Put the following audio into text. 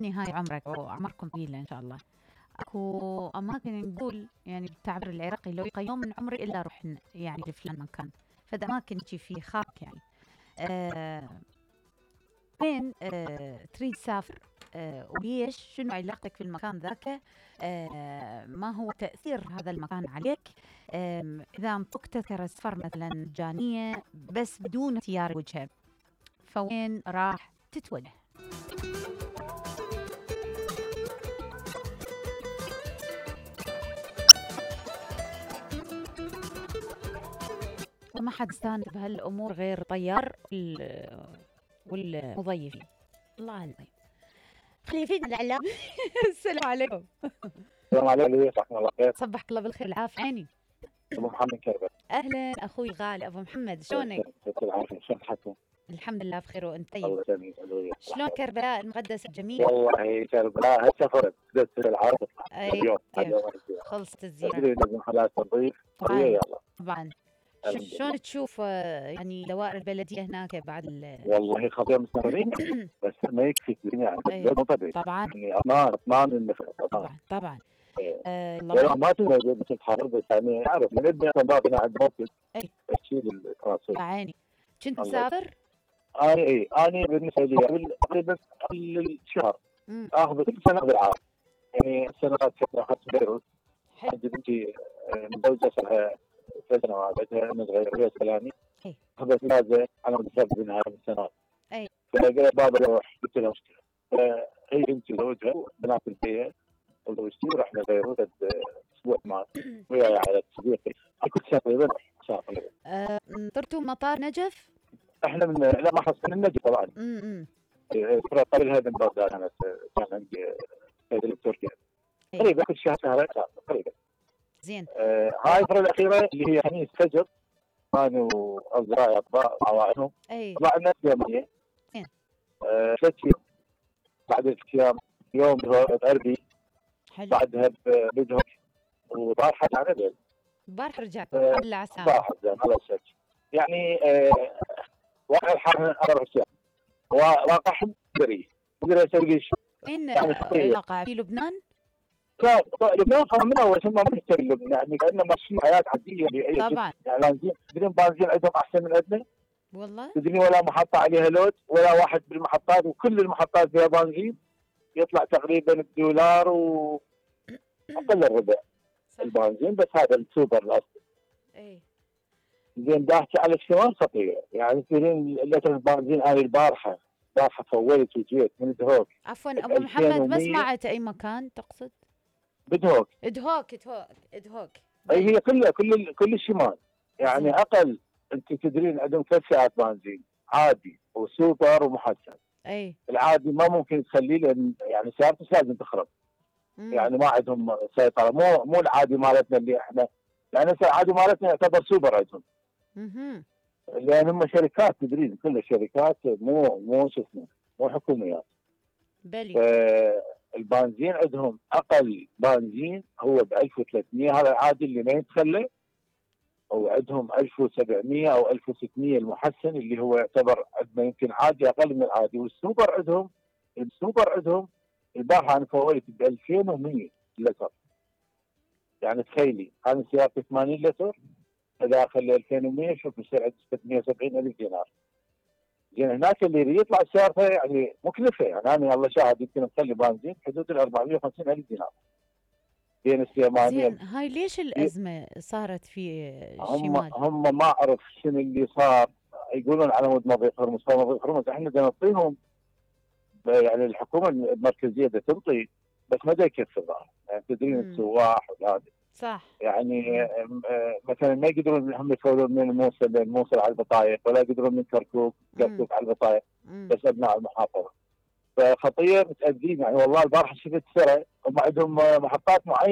نهاية عمرك وأعماركم طويلة إن شاء الله. أكو أماكن نقول يعني بالتعبير العراقي لو يبقى يوم من عمري إلا أروح يعني لفلان مكان. فده أماكن شي في خارق يعني. آه وين تريد تسافر؟ وليش؟ شنو علاقتك في المكان ذاك؟ ما هو تأثير هذا المكان عليك؟ إذا أنطوك تذكرة سفر مثلا مجانية بس بدون اختيار وجهة، فوين راح تتوجه؟ وما حد استانس بهالأمور غير طيار والمضيفين. الله العظيم. خليفين الإعلام. السلام عليكم. السلام عليكم، صباح الله خير. صبحك الله بالخير والعافية. عيني ابو محمد كربل. أهلا أخوي الغالي أبو محمد، شلونك؟ العافيه، شلون حالكم؟ الحمد لله بخير وأنت طيب؟ الله يسلمك. شلون كربلاء المقدسة الجميلة؟ والله كربلاء هسه فرد بدأت العرض اليوم. خلصت الزيارة. تدري لازم خلاص تضيف يلا طبعا. شلون تشوف يعني دوائر البلدية هناك بعد والله خطير مستمرين. بس ما يكفي يعني طبعا يعني اطنان النفس طبعا ما تقدر تتحرر. بس يعني اعرف من ابني طبعا عند موقف تشيل الكراسي. يا عيني كنت مسافر؟ أنا بالنسبة لي تقريبا كل شهر آخذ كل سنة بالعام. يعني السنوات أخذت بيروت. عندي بنتي متزوجة لها 3 سنوات، عندها صغيرة سلامي. أخذت إجازة على مدى 7 سنوات. فقلت بابا روح، قلت له مشكلة. فهي بنتي زوجها وبنات البيت وزوجتي ورحنا بيروت أسبوع مات وياي على صديقي. كل سنة تقريبا أسافر. طرتوا مطار نجف؟ احنا لا ما حصل من النجف طبعا. طريق هذا من بغداد. انا كان عندي تدريب تركيا تقريبا كل شهر شهرين تقريبا. زين. هاي الفتره الاخيره اللي هي خميس فجر كانوا اصدقائي اطباء عوائلهم طلعنا يوميا. زين. 3 ايام. بعد الصيام يوم غربي بعدها بدهم وبارحه على الليل. بارحه رجعت الحمد لله على السلامه. بارحه زين الله يسلمك. يعني واقع الحال 4 ايام وراقح بري قدر يسوي شيء. وين الواقع في لبنان؟ لا لبنان كان من اول ثم مشتري لبنان يعني كانه ماشيين حياه عاديه طبعا. يعني بنزين عندهم احسن من عندنا والله تدري ولا محطه عليها لود ولا واحد بالمحطات وكل المحطات فيها بنزين يطلع تقريبا $1 واقل الربع البنزين. بس هذا السوبر الاصلي. زين داحكي على الشمال خطير يعني تدرين لتر البنزين انا البارحه فولت وجيت من دهوك. عفوا ابو محمد ما سمعت اي مكان تقصد؟ بدهوك. ادهوك. هي كل الشمال يعني اقل. انت تدرين عندهم 3 فئات بنزين عادي وسوبر ومحسن. العادي ما ممكن تخليه لان يعني سيارتك لازم تخرب. يعني ما عندهم سيطره مو العادي مالتنا اللي احنا يعني العادي مالتنا يعتبر سوبر عندهم. لان هم شركات تدرين كلها شركات مو شو اسمه مو حكوميات. البنزين عندهم اقل بنزين هو ب 1300 هذا العادي اللي ما يتخلى. وعندهم 1700 او 1600 المحسن اللي هو يعتبر عندنا يمكن عادي اقل من العادي. والسوبر عندهم البارحه انا فولت ب 2100 لتر. يعني تخيلي انا سيارتي 80 لتر اذا اخلي 2100 شوف بصير عندي 670,000 دينار. زين هناك اللي يطلع سيارته يعني مكلفه يعني انا الله شاهد يمكن تخلي بنزين حدود 450,000 دينار. بين السيمانيه. زين هاي ليش الازمه صارت في الشمال؟ هم ما اعرف شنو اللي صار. يقولون على مود مضيق هرمز احنا بدنا نعطيهم يعني الحكومه المركزيه بدها تنطي بس ما دا يكفي الظاهر. يعني تدرين السواح وهذا صح. يعني مثلا ما يقدرون هم يسوون من الموصل على البطايق ولا يقدرون من كركوك على البطايق بس ابناء المحافظه. فخطير متاذين يعني والله البارحه شفت سرعه هم عندهم محطات معينه